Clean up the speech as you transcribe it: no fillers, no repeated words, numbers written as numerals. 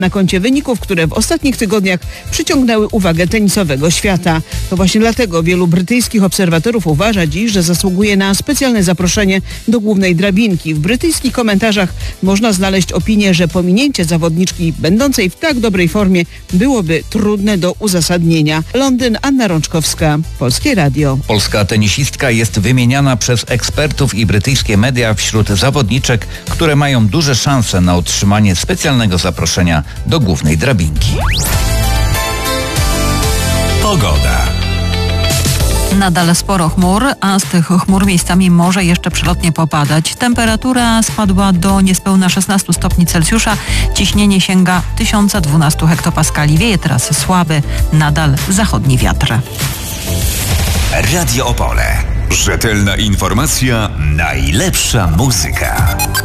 na koncie wyników, które w ostatnich tygodniach przyciągnęły uwagę tenisowego świata. To właśnie dlatego wielu brytyjskich obserwatorów uważa dziś, że zasługuje na specjalne zaproszenie do głównej drabinki. W brytyjskich komentarzach można znaleźć opinię, że pominięcie zawodniczki będącej w tak dobrej formie byłoby trudne do uzasadnienia. Londyn, Anna Rączkowska, Polskie Radio. Polska tenisistka jest wymieniana przez ekspertów i brytyjskie media wśród zawodniczek, które mają duże szanse na otrzymanie specjalnego zaproszenia do głównej drabinki. Pogoda. Nadal sporo chmur, a z tych chmur miejscami może jeszcze przelotnie popadać. Temperatura spadła do niespełna 16 stopni Celsjusza. Ciśnienie sięga 1012 hektopaskali. Wieje teraz słaby, nadal zachodni wiatr. Radio Opole. Rzetelna informacja, najlepsza muzyka.